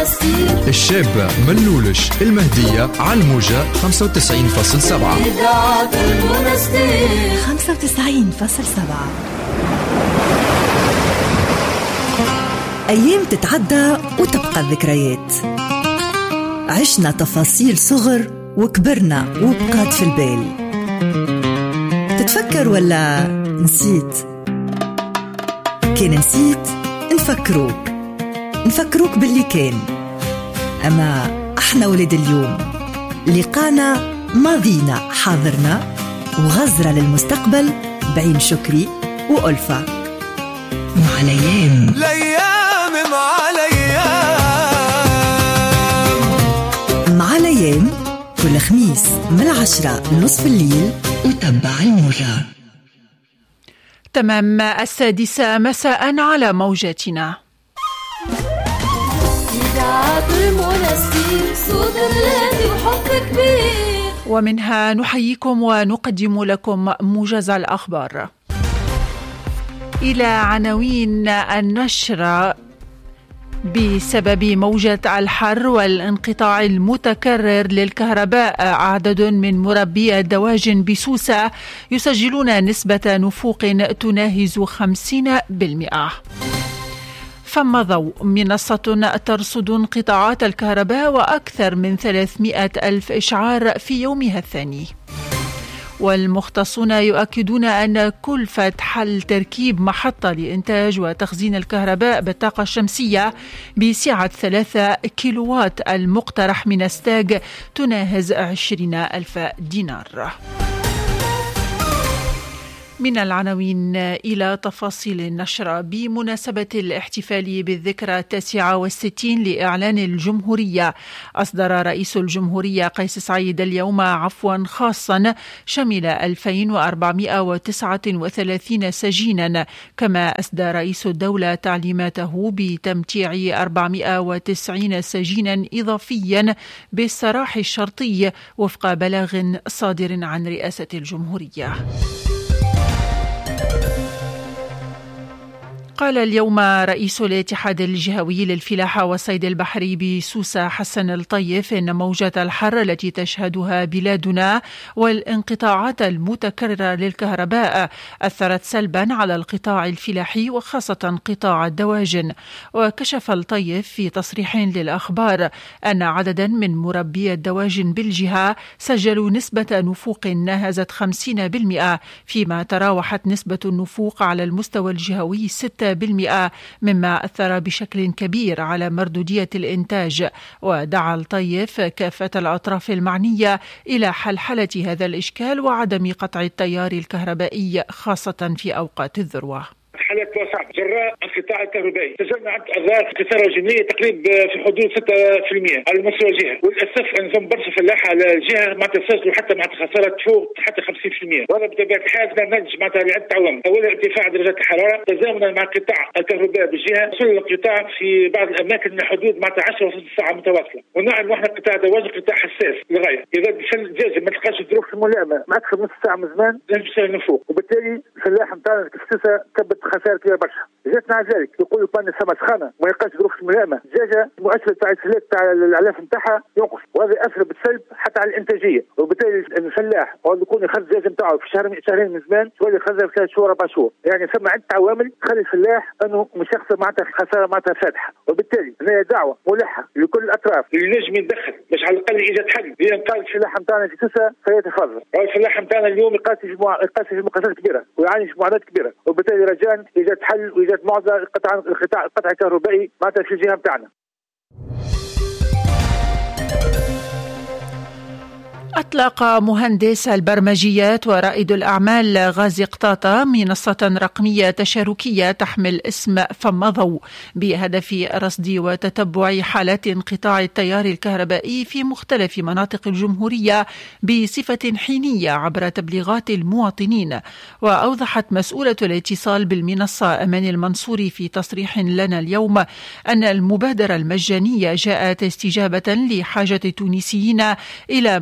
الشابة ملولش المهدية على الموجة 95.7 إذاعة المنستير 95.7. أيام تتعدى وتبقى الذكريات، عشنا تفاصيل صغر وكبرنا وبقات في البال. تتفكر ولا نسيت؟ كان نسيت نفكروك باللي كان. أما احنا ولد اليوم، لقانا ماضينا حاضرنا وغزرة للمستقبل بعين شكري وألفة. مع الأيام مع الأيام كل خميس من 10 لنصف الليل وتبع الموجة. تمام 6 مساء على موجاتنا. إذاعة المنستير صوت الراديو وحب كبير، ومنها نحييكم ونقدم لكم موجز الأخبار. إلى عناوين النشرة. بسبب موجة الحر والانقطاع المتكرر للكهرباء، عدد من مربي الدواجن بسوسة يسجلون نسبة نفوق تناهز 50%. فمضوا منصة ترصد انقطاعات الكهرباء وأكثر من 300 ألف إشعار في يومها الثاني. والمختصون يؤكدون أن كلفة حل تركيب محطة لإنتاج وتخزين الكهرباء بالطاقة الشمسية بسعة 3 كيلووات المقترح من استاج تناهز 20,000 دينار. من العناوين إلى تفاصيل النشرة. بمناسبة الاحتفال بالذكرى 69 لإعلان الجمهورية، أصدر رئيس الجمهورية قيس سعيد اليوم عفوا خاصا شمل 2439 سجينا، كما أسدى رئيس الدولة تعليماته بتمتيع 490 سجينا إضافيا بالسراح الشرطي وفق بلاغ صادر عن رئاسة الجمهورية. قال اليوم رئيس الاتحاد الجهوي للفلاحة والصيد البحري بسوسة حسن الطيف إن موجة الحر التي تشهدها بلادنا والانقطاعات المتكررة للكهرباء أثرت سلبا على القطاع الفلاحي وخاصة قطاع الدواجن. وكشف الطيف في تصريح للأخبار أن عددا من مربي الدواجن بالجهة سجلوا نسبة نفوق ناهزت 50%، فيما تراوحت نسبة النفوق على المستوى الجهوي 6%، مما أثر بشكل كبير على مردودية الإنتاج. ودعا الطيف كافة الأطراف المعنية إلى حلحلة هذا الإشكال وعدم قطع التيار الكهربائي خاصة في أوقات الذروة. حالات واسعة جراء القطاع الكهربائي، سجلنا عدد أضرار خسارة جنيه تقريبا في حدود 6% على مستوى الجهة، وللأسف أنظم برشا فلاحة على الجهة ما تسجلوا حتى مع خسارات فوق حتى 50%، وهذا بطبيعة الحال نتج معناتها لعدة عوامل. أولا ارتفاع درجات الحرارة تزامنا مع قطاع الكهرباء بالجهة، وصل القطاع في بعض الأماكن لحدود معناتها 10 ساعة متواصلة، ونعلم احنا قطاع دواجن قطاع حساس للغاية، إذا الدجاجة ما تلقاش الظروف الملائمة مع أكثر من نص ساعة من زمان ينجم نفوق، وبالتالي الفلاح نتاعنا كفتسة كبت خسائر كبيرة برشا. جاتنا على ذلك يقولوا بان السما سخانه وما يلقاش ظروف ملائمه، الدجاجه المؤشر تاع السلات تاع الاعلاف نتاعها ينقص، وهذا ياثر بالسلب حتى على الانتاجيه، وبالتالي الفلاح هو يكون يخرج الدجاجه نتاعو في شهرين من زمان تولي يخرجها في 3 شهور 4 شهور، يعني ثم عده عوامل تخلي الفلاح انه مش يخسر معناتها خساره معناتها فاتحه. وبالتالي هنا دعوه ملحه لكل الاطراف اللي نجم يتدخل باش على الاقل ايجاد حل لانقاذ الفلاح نتاعنا في سوسه فيتفضل. الفلاح نتاعنا اليوم يقاسي في مقاسات كبيره ويعاني في معاناه كبيره، وبالتالي رجاء ايجاد حل وايجاد معضله القطاع الكهربائي معناتها في الجهه نتاعنا. أطلق مهندس البرمجيات ورائد الأعمال غازي قطاطة منصة رقمية تشاركية تحمل اسم فمضوا بهدف رصد وتتبع حالات انقطاع التيار الكهربائي في مختلف مناطق الجمهورية بصفة حينية عبر تبليغات المواطنين. وأوضحت مسؤولة الاتصال بالمنصة أمان المنصوري في تصريح لنا اليوم أن المبادرة المجانية جاءت استجابة لحاجة التونسيين إلى معلومات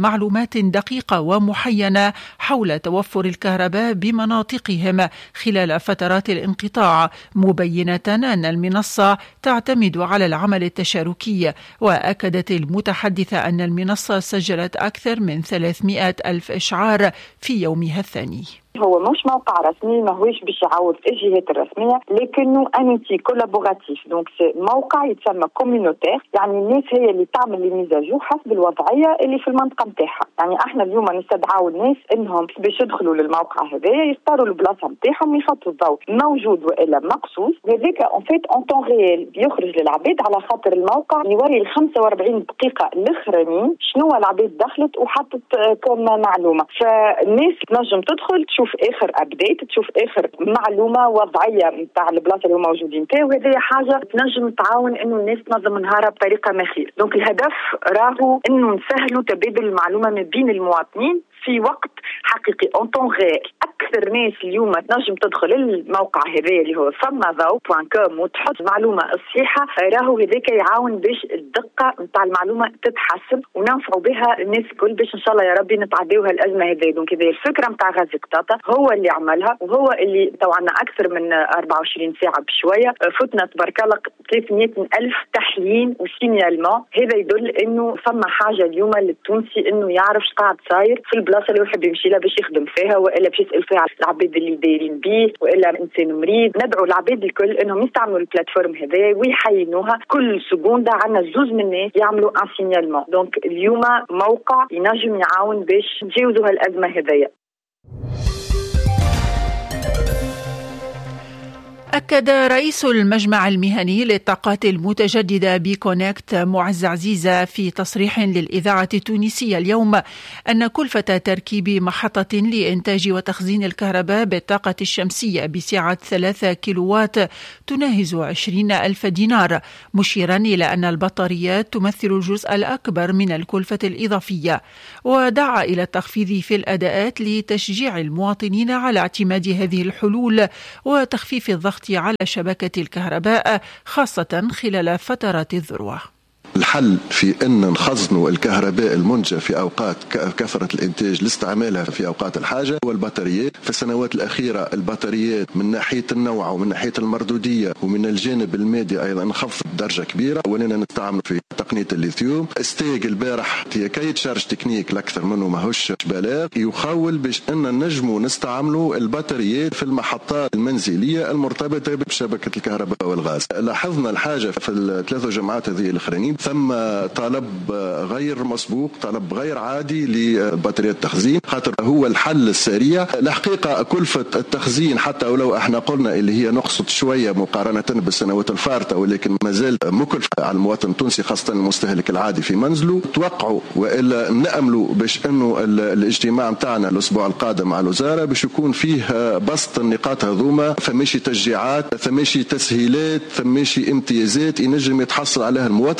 معلومات دقيقة ومحينة حول توفر الكهرباء بمناطقهم خلال فترات الانقطاع، مبينة أن المنصة تعتمد على العمل التشاركي. وأكدت المتحدثة أن المنصة سجلت أكثر من 300,000 إشعار في يومها الثاني. هو مش موقع رسمي، ما هوش باش يعوض الجهات الرسميه، لكنه انتي كولابوراتيف. دونك موقع يتسمى كوميونيتير، يعني الناس هي اللي تعمل لي ميزاجو حسب الوضعيه اللي في المنطقه نتاعها. يعني احنا اليوم نستدعوا الناس انهم باش يدخلوا للموقع هذايا يختاروا البلاصه نتاعهم، يحطوا الضوء موجود والا مقصوص، وهذاك اون فيت اون تون ريال يخرج للعباد، على خاطر الموقع يوري ال 45 دقيقه الاخرانيين شنو العباد دخلت وحطت كم معلومه. فالناس تنجم تدخل تشوف اخر ابديت، تشوف اخر معلومه وضعيه نتاع البلاصه اللي هم موجودين فيها، وهذه حاجه تنجم تعاون انه الناس تنظم نهارها بطريقه ما خير. دونك الهدف راهو انه نسهلوا تبادل المعلومه ما بين المواطنين في وقت حقيقي اون طون غير. اكثر ناس اليوم تنجم تدخل الموقع هذا اللي هو فماضو.com وتحط معلومه الصحيحه، راهو هذاك يعاون باش الدقه نتاع المعلومه تتحسن وننفعوا بها الناس الكل، باش ان شاء الله يا ربي نتعداوها الازمه هذه. دونك هذه الفكره نتاع غازي قطاطا هو اللي عملها، وهو اللي توعنا اكثر من 24 ساعه بشويه فتنا تبارك الله 300,000 تحليل وسينيالمون. هذا يدل انه فما حاجه اليوم للتونسي انه يعرف اش قاعد صاير في البلاصه اللي يحب يمشي لها باش يخدم فيها، والا باش يسال فيها العباد اللي دايرين بيه، والا انسان مريض. ندعو العباد الكل انهم يستعملوا البلاتفورم هذه ويحينوها. كل سكوندا عندنا زوز من الناس يعملوا ان سينيالمون. دونك اليوم موقع ينجم يعاون باش نتجاوزوا هالازمه هذيا. أكد رئيس المجمع المهني للطاقات المتجددة بكونكت معز عزيزة في تصريح للإذاعة التونسية اليوم أن كلفة تركيب محطة لإنتاج وتخزين الكهرباء بالطاقة الشمسية بسعة 3 كيلووات تناهز 20,000 دينار، مشيرا إلى أن البطاريات تمثل الجزء الأكبر من الكلفة الإضافية. ودعا إلى التخفيض في الأداءات لتشجيع المواطنين على اعتماد هذه الحلول وتخفيف الضغط على شبكة الكهرباء خاصة خلال فترات الذروة. الحل في أن نخزنوا الكهرباء المنتجة في أوقات كثرة الإنتاج لاستعمالها في أوقات الحاجة والبطاريات. في السنوات الأخيرة البطاريات من ناحية النوع ومن ناحية المردودية ومن الجانب المادي أيضا انخفض بدرجة كبيرة، ولنا نستعمل في تقنية الليثيوم. استيج البارح هي كي تشارج تكنيك الأكثر منه ماهوش بلاغ، يخول باش أن نجموا نستعملوا البطاريات في المحطات المنزلية المرتبطة بشبكة الكهرباء والغاز. لاحظنا الحاجة في الثلاث جماعات هذه الأخرين ثم طلب غير مسبوق، طلب غير عادي لبطاريات التخزين، خاطر هو الحل السريع. الحقيقة كلفة التخزين حتى ولو احنا قلنا اللي هي نقصد شوية مقارنة بالسنوات الفارطة، ولكن ما زال مكلفة على المواطن التونسي خاصة المستهلك العادي في منزله. توقعوا والا نأملوا باش انه الاجتماع متاعنا الاسبوع القادم مع الوزارة باش يكون فيه بسط النقاط هذوما، فماشي تشجيعات، فماشي تسهيلات، فماشي امتيازات ينجم يتحصل عليها المواطن.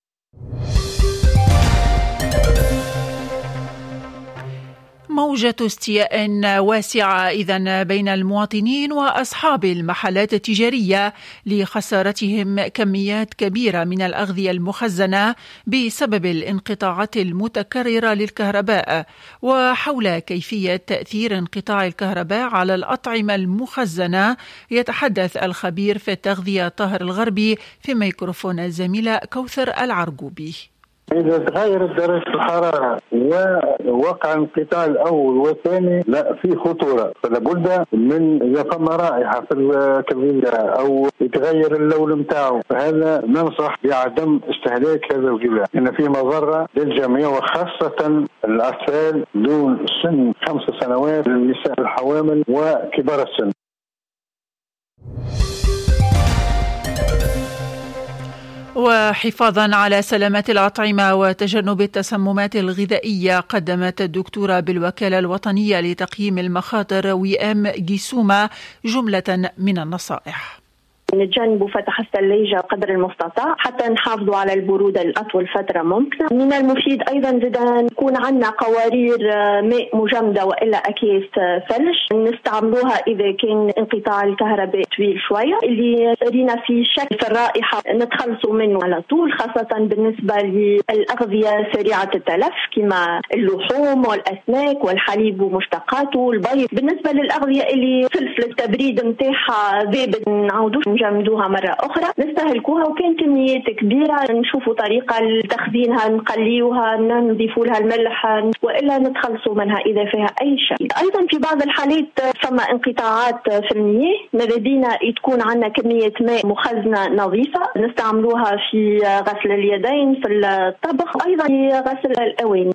موجة استياء واسعة إذن بين المواطنين وأصحاب المحلات التجارية لخسارتهم كميات كبيرة من الأغذية المخزنة بسبب الانقطاعات المتكررة للكهرباء. وحول كيفية تأثير انقطاع الكهرباء على الأطعمة المخزنة يتحدث الخبير في التغذية طاهر الغربي في ميكروفون الزميلة كوثر العرقوبي. إذا تغيرت درجة الحرارة ووقع انقطاع الأول والثاني، لا في خطورة، فلابد من إذا فما رائحة في الغذاء أو يتغير اللون متاعه، فهذا ننصح بعدم استهلاك هذا الغذاء، إن في مضرة للجميع وخاصة الأطفال دون سن 5 سنوات، النساء الحوامل وكبار السن. وحفاظا على سلامة الأطعمة وتجنب التسممات الغذائية، قدمت الدكتورة بالوكالة الوطنية لتقييم المخاطر وئام جيسوما جملة من النصائح. نتجنبوا فتح الثلاجة قدر المستطاع حتى نحافظوا على البرودة الأطول فترة ممكنة. من المفيد أيضا زدا يكون عندنا قوارير ماء مجمدة وإلا أكياس ثلج نستعملوها إذا كان انقطاع الكهرباء طويل شوية. اللي رينا في شك في الرائحة نتخلصوا منه على طول، خاصة بالنسبة للأغذية سريعة التلف كما اللحوم والأسماك والحليب ومشتقاته والبيض. بالنسبة للأغذية اللي فلفل التبريد متاعها ذابت نعودوش نجمدوها مرة أخرى، نستهلكوها وكان كميات كبيرة نشوفوا طريقة لتخزينها، نقليوها، نضيفوا لها الملح وإلا نتخلصوا منها إذا فيها أي شيء. أيضا في بعض الحالات فما انقطاعات في المياه، ماذا بينا تكون عندنا كمية ماء مخزنة نظيفة نستعملوها في غسل اليدين، في الطبخ، أيضا في غسل الأواني.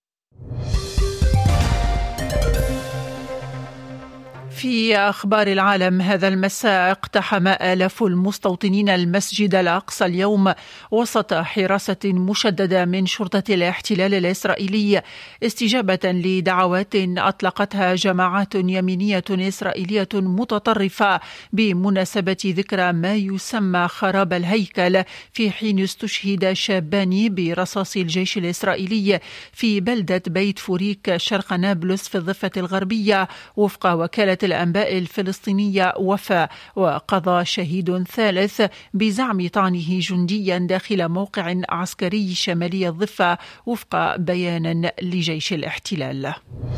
في أخبار العالم هذا المساء اقتحم آلاف المستوطنين المسجد الأقصى اليوم وسط حراسة مشددة من شرطة الاحتلال الإسرائيلي استجابة لدعوات أطلقتها جماعات يمينية إسرائيلية متطرفة بمناسبة ذكرى ما يسمى خراب الهيكل، في حين استشهد شابان برصاص الجيش الإسرائيلي في بلدة بيت فوريك شرق نابلس في الضفة الغربية وفق وكالة الأنباء الفلسطينية وفاء. وقضى شهيد ثالث بزعم طعنه جنديا داخل موقع عسكري شمالي الضفة وفق بيان لجيش الاحتلال.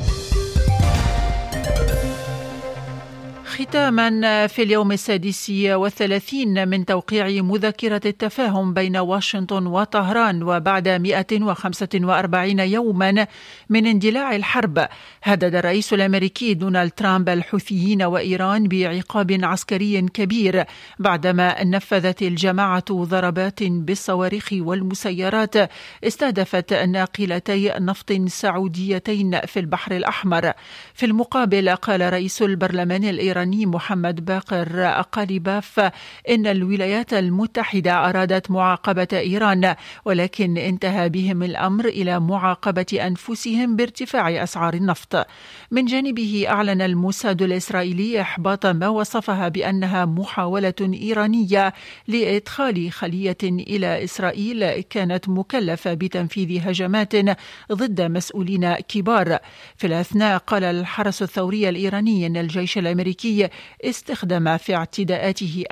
ختاما، في اليوم 36 من توقيع مذكرة التفاهم بين واشنطن وطهران وبعد 145 يوما من اندلاع الحرب، هدد الرئيس الأمريكي دونالد ترامب الحوثيين وإيران بعقاب عسكري كبير بعدما نفذت الجماعة ضربات بالصواريخ والمسيرات استهدفت ناقلتي نفط سعوديتين في البحر الأحمر. في المقابل قال رئيس البرلمان الإيراني محمد باقر قاليباف إن الولايات المتحدة أرادت معاقبة إيران، ولكن انتهى بهم الأمر إلى معاقبة أنفسهم بارتفاع أسعار النفط. من جانبه أعلن الموساد الإسرائيلي إحباط ما وصفها بأنها محاولة إيرانية لإدخال خلية إلى إسرائيل كانت مكلفة بتنفيذ هجمات ضد مسؤولين كبار. في الأثناء قال الحرس الثوري الإيراني أن الجيش الأمريكي استخدم في اعتداءاته